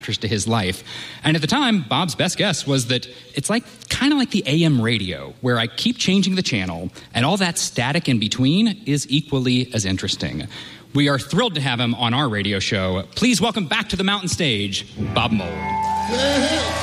to his life. And at the time, Bob's best guess was that it's kind of like the AM radio, where I keep changing the channel, and all that static in between is equally as interesting. We are thrilled to have him on our radio show. Please welcome back to the mountain stage, Bob Mould.